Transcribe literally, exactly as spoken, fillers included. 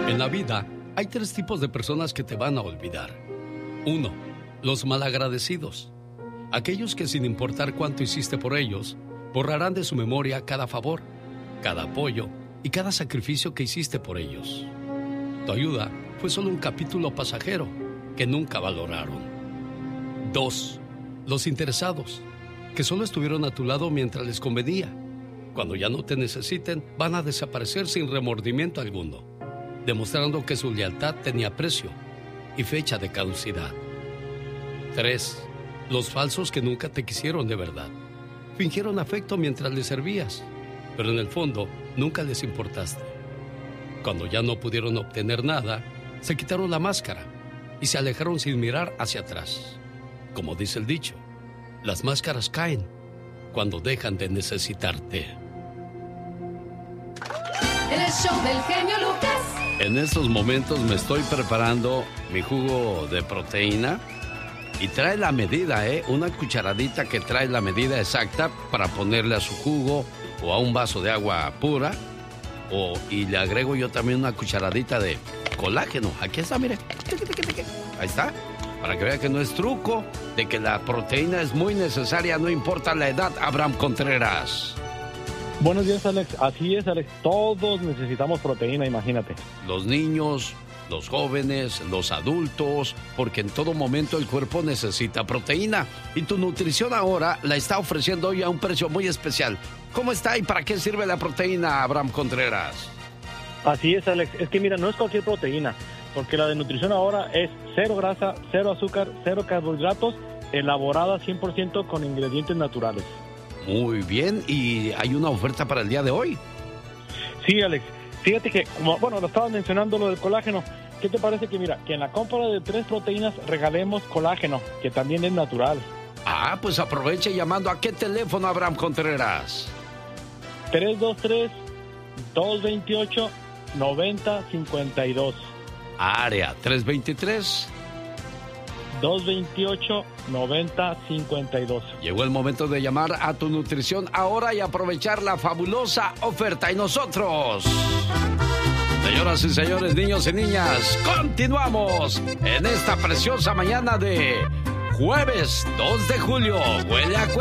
En la vida hay tres tipos de personas que te van a olvidar. Uno, los malagradecidos. Aquellos que sin importar cuánto hiciste por ellos, borrarán de su memoria cada favor, cada apoyo y cada sacrificio que hiciste por ellos. Tu ayuda fue solo un capítulo pasajero que nunca valoraron. Dos, los interesados, que solo estuvieron a tu lado mientras les convenía. Cuando ya no te necesiten, van a desaparecer sin remordimiento alguno, demostrando que su lealtad tenía precio y fecha de caducidad. Tres, los falsos que nunca te quisieron de verdad. Fingieron afecto mientras les servías, pero en el fondo nunca les importaste. Cuando ya no pudieron obtener nada, se quitaron la máscara y se alejaron sin mirar hacia atrás. Como dice el dicho, las máscaras caen cuando dejan de necesitarte. El show del genio Lucas. En estos momentos me estoy preparando mi jugo de proteína y trae la medida, ¿eh? Una cucharadita que trae la medida exacta para ponerle a su jugo o a un vaso de agua pura. O, y le agrego yo también una cucharadita de colágeno. Aquí está, mire. Ahí está. Para que vea que no es truco, de que la proteína es muy necesaria, no importa la edad. Abraham Contreras. Buenos días, Alex. Así es, Alex. Todos necesitamos proteína, imagínate. Los niños, los jóvenes, los adultos, porque en todo momento el cuerpo necesita proteína. Y tu nutrición ahora la está ofreciendo hoy a un precio muy especial. ¿Cómo está y para qué sirve la proteína, Abraham Contreras? Así es, Alex. Es que mira, no es cualquier proteína, porque la de nutrición ahora es cero grasa, cero azúcar, cero carbohidratos, elaborada cien por ciento con ingredientes naturales. Muy bien, y hay una oferta para el día de hoy. Sí, Alex. Fíjate que, como, bueno, lo estabas mencionando lo del colágeno. ¿Qué te parece que, mira, que en la compra de tres proteínas regalemos colágeno, que también es natural? Ah, pues aproveche llamando. ¿A qué teléfono, Abraham Contreras? tres dos tres, dos dos ocho, nueve cero cinco dos. Área tres dos tres. dos dos ocho, nueve cero cinco dos. Llegó el momento de llamar a tu nutrición ahora y aprovechar la fabulosa oferta. Y nosotros, señoras y señores, niños y niñas, continuamos en esta preciosa mañana de jueves dos de julio. Huele a